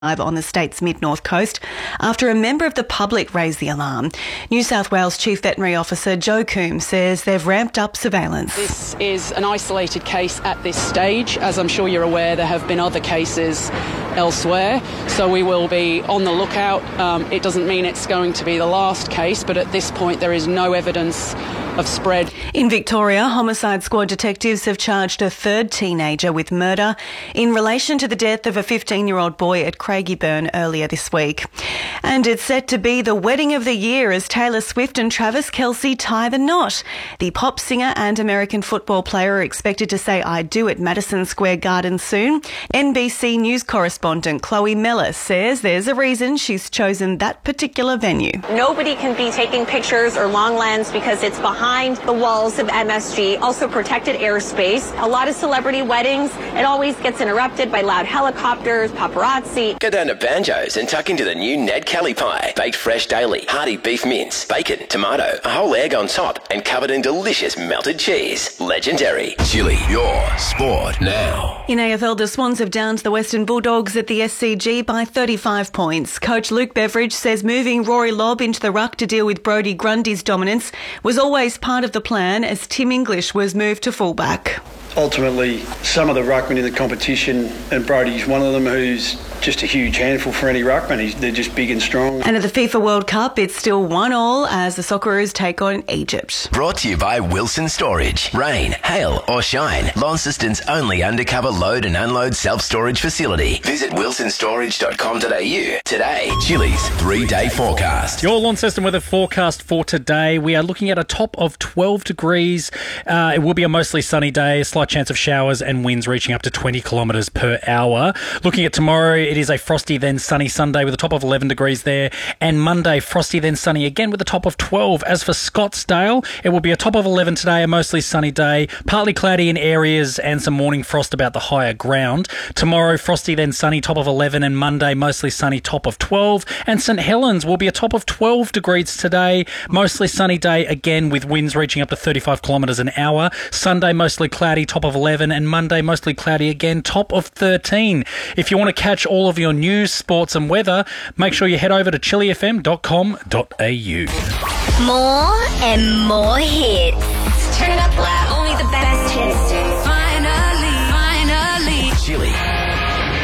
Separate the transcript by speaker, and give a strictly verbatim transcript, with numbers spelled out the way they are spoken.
Speaker 1: on the state's mid-north coast after a member of the public raised the alarm. New South Wales Chief Veterinary Officer Joe Coombs says they've ramped up surveillance.
Speaker 2: This is an isolated case at this stage. As I'm sure you're aware, there have been other cases elsewhere, so we will be on the lookout. Um, it doesn't mean it's going to be the last case, but at this point there is no evidence of spread.
Speaker 1: In Victoria, Homicide Squad detectives have charged a third teenager with murder in relation to the death of a fifteen-year-old boy at Craigieburn earlier this week. And it's set to be the wedding of the year as Taylor Swift and Travis Kelce tie the knot. The pop singer and American football player are expected to say I do at Madison Square Garden soon. N B C News correspondent Chloe Mellis says there's a reason she's chosen that particular venue.
Speaker 3: Nobody can be taking pictures or long lens because it's behind the walls of M S G, also protected airspace. A lot of celebrity weddings, it always gets interrupted by loud helicopters, paparazzi.
Speaker 4: Go down to Banjo's and tuck into the new Ned Kelly pie. Baked fresh daily, hearty beef mince, bacon, tomato, a whole egg on top, and covered in delicious melted cheese. Legendary. Chili, your sport now.
Speaker 1: In A F L, the Swans have downed the Western Bulldogs at the S C G by thirty-five points. Coach Luke Beveridge says moving Rory Lobb into the ruck to deal with Brodie Grundy's dominance was always part of the plan as Tim English was moved to fullback.
Speaker 5: Ultimately, some of the ruckmen in the competition, and Brodie's one of them, who's just a huge handful for any ruckman. He's, they're just big and strong.
Speaker 1: And at the FIFA World Cup, it's still one all as the Socceroos take on Egypt.
Speaker 4: Brought to you by Wilson Storage. Rain, hail or shine, Launceston's only undercover load and unload self-storage facility. Visit wilson storage dot com dot a u today. Chili's three-day forecast.
Speaker 6: Your Launceston weather forecast for today. We are looking at a top of twelve degrees. Uh, it will be a mostly sunny day, a slight chance of showers and winds reaching up to twenty kilometres per hour. Looking at tomorrow, it is a frosty then sunny Sunday with a top of eleven degrees there, and Monday frosty then sunny again with a top of twelve. As for Scottsdale, it will be a top of eleven today, a mostly sunny day, partly cloudy in areas and some morning frost about the higher ground. Tomorrow frosty then sunny, top of eleven, and Monday mostly sunny, top of twelve. And St Helens will be a top of twelve degrees today, mostly sunny day again with winds reaching up to thirty-five kilometres an hour. Sunday mostly cloudy, top of eleven, and Monday mostly cloudy again, top of thirteen. If you want to catch all of your news, sports and weather, make sure you head over to chili f m dot com dot a u.
Speaker 7: More and more hits. Turn it up loud. Only the best hits. Finally, finally.
Speaker 4: Chili.